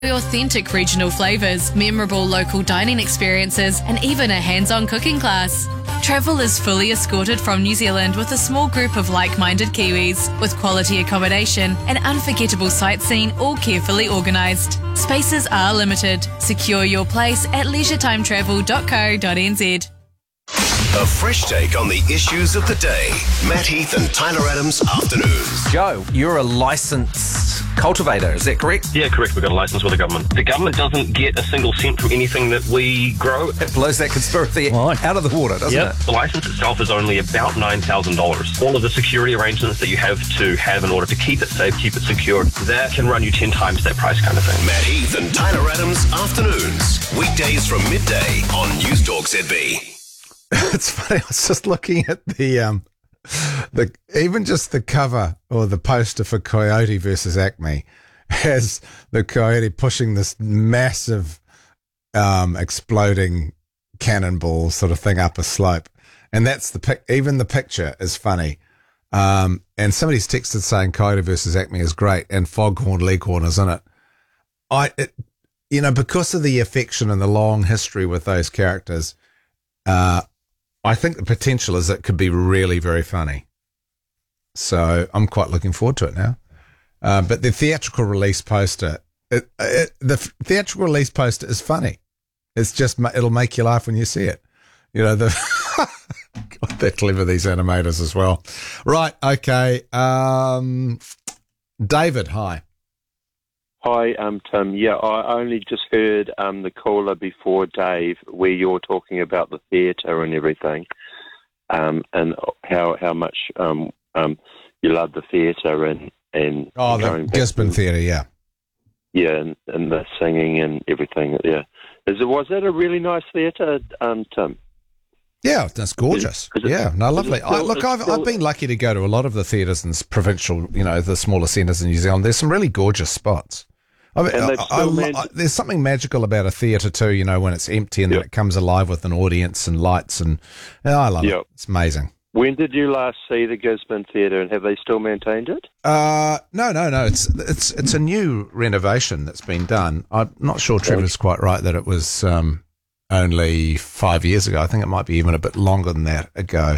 Authentic regional flavours, memorable local dining experiences, and even a hands-on cooking class. Travel is fully escorted from New Zealand with a small group of like-minded Kiwis, with quality accommodation and unforgettable sightseeing all carefully organised. Spaces are limited. Secure your place at leisure-time-travel.co.nz. A fresh take on the issues of the day. Matt Heath and Tyler Adams Afternoons. Joe, you're a licensed cultivator, is that correct? Yeah, correct. We've got a licence with the government. The government doesn't get a single cent from anything that we grow. It blows that conspiracy out of the water, doesn't it? The licence itself is only about $9,000. All of the security arrangements that you have to have in order to keep it safe, keep it secure, that can run you 10 times that price kind of thing. Matt Heath and Tyler Adams Afternoons. Weekdays from midday on News Talk ZB. It's funny. I was just looking at the even just the cover or the poster for Coyote versus Acme has the coyote pushing this massive exploding cannonball sort of thing up a slope, and that's even the picture is funny. And somebody's texted saying Coyote versus Acme is great, and Foghorn Leghorn is in it. Because of the affection and the long history with those characters. I think the potential is it could be really very funny. So I'm quite looking forward to it now. But the theatrical release poster, the theatrical release poster is funny. It's just, it'll make you laugh when you see it. God, they're clever, these animators as well. Right, okay. David, hi. Hi, Tim. Yeah, I only just heard the caller before Dave where you're talking about the theatre and everything, and how much you love the theatre and the Gisborne Theatre, yeah. Yeah, and the singing and everything. Yeah, was that a really nice theatre, Tim? Yeah, that's gorgeous. Lovely. I've been lucky to go to a lot of the theatres in provincial, the smaller centres in New Zealand. There's some really gorgeous spots. There's something magical about a theatre too, when it's empty and then it comes alive with an audience and lights, and I love it. It's amazing. When did you last see the Gisborne Theatre, and have they still maintained it? No. It's a new renovation that's been done. I'm not sure Trevor's quite right that it was only 5 years ago. I think it might be even a bit longer than that ago.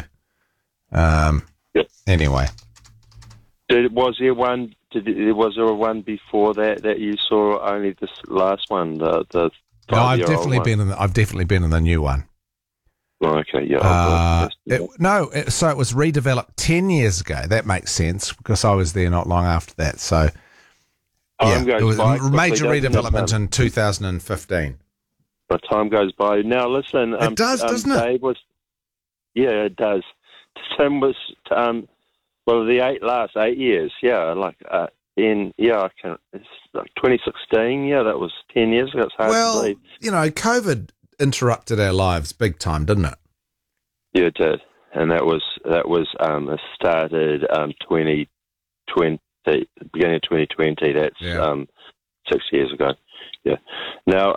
Anyway. Was there one before that you saw? Only this last one, the I've definitely been in the new one. Oh, okay, yeah. So it was redeveloped 10 years ago. That makes sense because I was there not long after that. So it was a major redevelopment in 2015. But time goes by. Now listen, it does, doesn't it? It does. Tim was the last 8 years, it's like 2016, that was 10 years ago. It's hard to believe. COVID interrupted our lives big time, didn't it? Yeah, it did, and that was it started 2020, beginning of 2020. That's 6 years ago. Yeah. Now,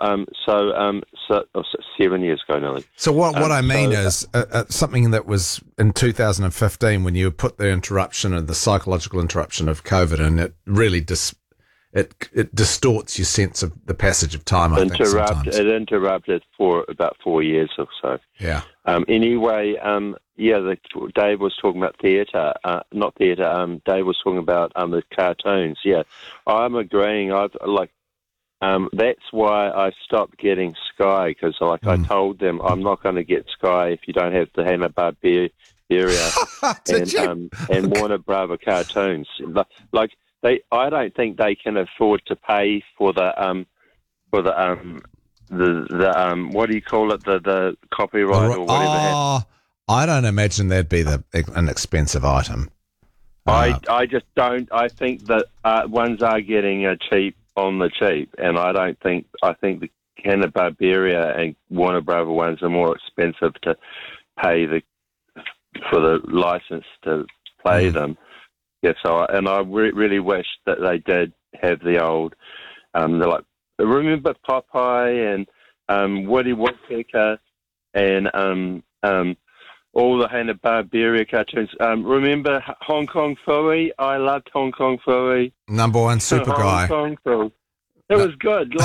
7 years ago nearly. So what I mean is something that was in 2015 when you put the interruption and the psychological interruption of COVID, and it really it distorts your sense of the passage of time. I think sometimes. It interrupted for about 4 years or so. Yeah. Anyway, Dave was talking about theatre, not theatre. Dave was talking about the cartoons. Yeah, I'm agreeing. That's why I stopped getting Sky, because I told them I'm not going to get Sky if you don't have the Hanna-Barbera and Warner Brother cartoons. I don't think they can afford to pay for the what do you call it, the copyright or whatever. I don't imagine that'd be an expensive item. I just don't. I think that ones are getting cheap on the cheap, and I think the Hanna-Barbera and Warner Brother ones are more expensive to pay for the license to play them. Yeah, so I really wish that they did have the old. Remember Popeye and Woody Woodpecker and all the Hanna-Barbera cartoons. Remember Hong Kong Phooey? I loved Hong Kong Phooey. Number one super guy. Hong Kong Phooey. It was good.